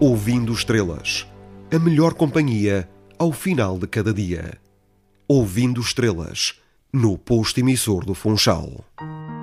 Ouvindo Estrelas, a melhor companhia ao final de cada dia. Ouvindo Estrelas, no posto emissor do Funchal.